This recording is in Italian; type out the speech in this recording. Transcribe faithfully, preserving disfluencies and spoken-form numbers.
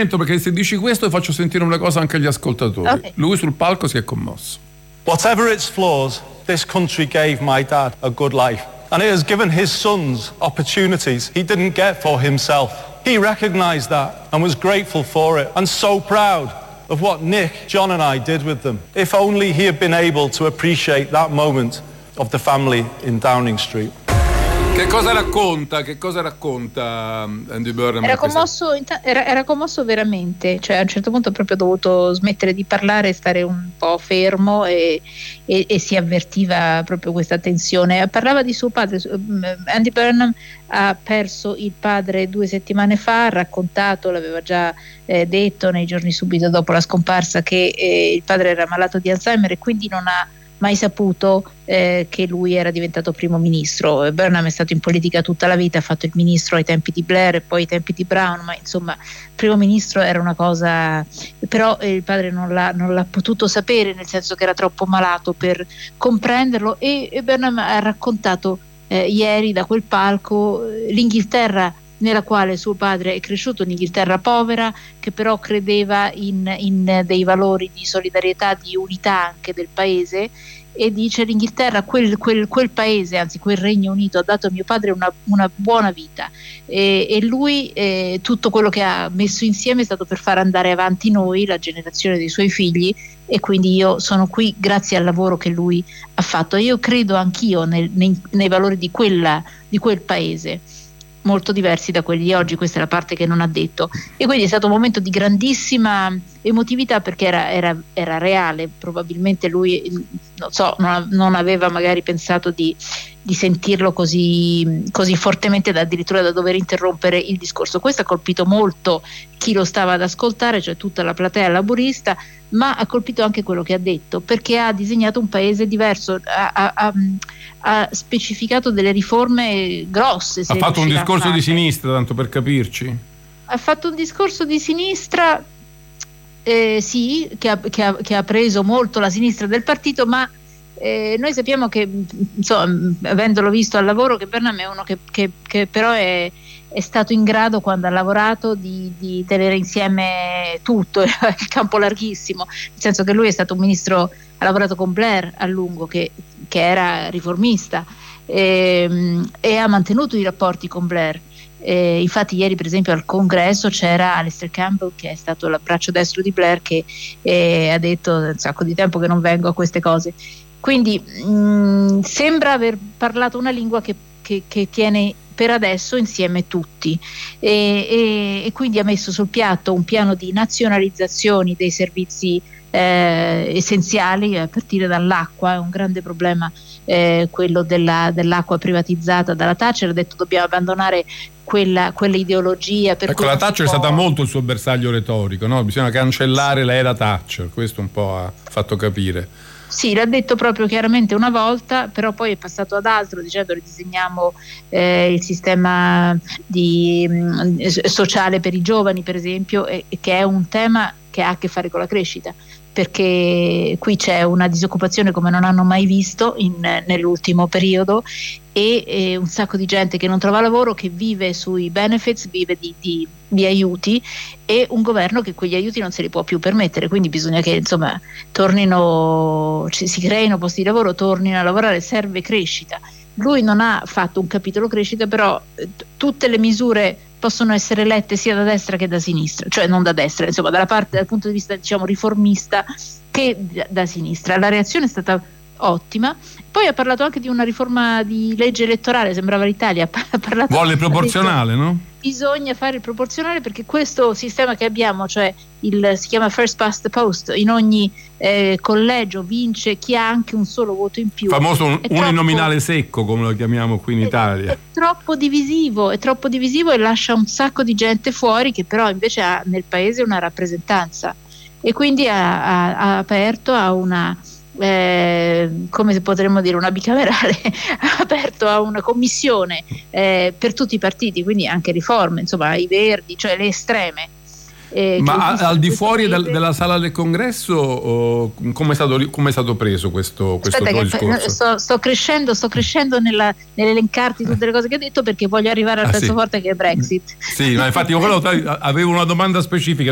momento, perché se dici questo faccio sentire una cosa anche agli ascoltatori. Okay. Lui sul palco si è commosso. Whatever its flaws, this country gave my dad a good life. And it has given his sons opportunities he didn't get for himself. He recognized that and was grateful for it and so proud of what Nick, John and I did with them. If only he had been able to appreciate that moment of the family in Downing Street. Che cosa racconta? Che cosa racconta Andy Burnham? Era commosso, era, era commosso veramente, cioè a un certo punto ha proprio dovuto smettere di parlare, stare un po' fermo e, e, e si avvertiva proprio questa tensione. Parlava di suo padre. Andy Burnham ha perso il padre due settimane fa, ha raccontato, l'aveva già eh, detto nei giorni subito dopo la scomparsa, che eh, il padre era malato di Alzheimer e quindi non ha mai saputo eh, che lui era diventato primo ministro. Burnham è stato in politica tutta la vita, ha fatto il ministro ai tempi di Blair e poi ai tempi di Brown, ma insomma primo ministro era una cosa, però eh, il padre non l'ha, non l'ha potuto sapere, nel senso che era troppo malato per comprenderlo, e, e Burnham ha raccontato eh, ieri da quel palco eh, l'Inghilterra nella quale suo padre è cresciuto, un'Inghilterra povera che però credeva in, in dei valori di solidarietà, di unità anche del paese, e dice: l'Inghilterra, quel, quel, quel paese, anzi quel Regno Unito, ha dato a mio padre una, una buona vita, e, e lui eh, tutto quello che ha messo insieme è stato per far andare avanti noi, la generazione dei suoi figli, e quindi io sono qui grazie al lavoro che lui ha fatto. Io credo anch'io nel, nei, nei valori di, quella, di quel paese, molto diversi da quelli di oggi. Questa è la parte che non ha detto, e quindi è stato un momento di grandissima emotività, perché era, era, era reale. Probabilmente lui, non so, non, non aveva magari pensato di, di sentirlo così, così fortemente da addirittura da dover interrompere il discorso. Questo ha colpito molto chi lo stava ad ascoltare, cioè tutta la platea laburista, ma ha colpito anche quello che ha detto, perché ha disegnato un paese diverso, ha, ha, ha, ha specificato delle riforme grosse. Ha fatto un discorso di sinistra, tanto per capirci. Ha fatto un discorso di sinistra, eh, sì, che ha, che, ha, che ha preso molto la sinistra del partito, ma eh, noi sappiamo che, insomma, avendolo visto al lavoro, che Burnham è uno che, che, che però è è stato in grado, quando ha lavorato, di, di tenere insieme tutto, il campo larghissimo, nel senso che lui è stato un ministro, ha lavorato con Blair a lungo, che, che era riformista, e, e ha mantenuto i rapporti con Blair. E infatti ieri per esempio al congresso c'era Alistair Campbell, che è stato l'abbraccio destro di Blair, che eh, ha detto: un sacco di tempo che non vengo a queste cose. Quindi mh, sembra aver parlato una lingua che, che, che tiene per adesso insieme tutti, e, e, e quindi ha messo sul piatto un piano di nazionalizzazioni dei servizi eh, essenziali, a partire dall'acqua. È un grande problema eh, quello della, dell'acqua privatizzata dalla Thatcher. Ha detto: dobbiamo abbandonare quella, quell'ideologia. Per ecco, la Thatcher può... è stata molto il suo bersaglio retorico, no? Bisogna cancellare l'era Thatcher, questo un po' ha fatto capire. Sì, l'ha detto proprio chiaramente una volta, però poi è passato ad altro, dicendo: ridisegniamo eh, il sistema di, mh, sociale per i giovani, per esempio, e, e che è un tema che ha a che fare con la crescita, perché qui c'è una disoccupazione come non hanno mai visto in, nell'ultimo periodo, e, e un sacco di gente che non trova lavoro, che vive sui benefits, vive di, di, di aiuti, e un governo che quegli aiuti non se li può più permettere. Quindi bisogna che, insomma, tornino, ci, si creino posti di lavoro, tornino a lavorare. Serve crescita. Lui non ha fatto un capitolo crescita, però eh, tutte le misure possono essere lette sia da destra che da sinistra, cioè non da destra, insomma dalla parte, dal punto di vista, diciamo, riformista, che da, da sinistra. La reazione è stata ottima. Poi ha parlato anche di una riforma di legge elettorale, sembrava l'Italia. Ha parlato, vuole proporzionale, no? Bisogna fare il proporzionale, perché questo sistema che abbiamo, cioè il, si chiama first past the post, in ogni eh, collegio vince chi ha anche un solo voto in più. Famoso un, troppo, uninominale secco, come lo chiamiamo qui in è, Italia. È troppo divisivo, è troppo divisivo e lascia un sacco di gente fuori, che però invece ha nel paese una rappresentanza, e quindi ha, ha, ha aperto a una Eh, come potremmo dire una bicamerale, aperto a una commissione eh, per tutti i partiti, quindi anche riforme, insomma i verdi, cioè le estreme. Eh, Ma al di fuori del, della sala del congresso, oh, come è stato, come è stato preso questo, questo tuo discorso? Sto, sto crescendo, sto crescendo nella, nell'elencarti tutte le cose che hai detto, perché voglio arrivare al ah, pezzo sì. forte, che è Brexit. Sì, ma infatti io avevo una domanda specifica.